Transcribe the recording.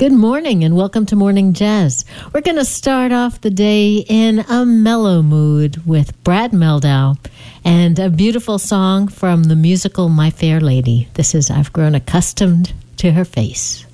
Good morning and welcome to Morning Jazz. We're going to start off the day in a mellow mood with Brad Mehldau and a beautiful song from the musical My Fair Lady. This is I've Grown Accustomed to Her Face.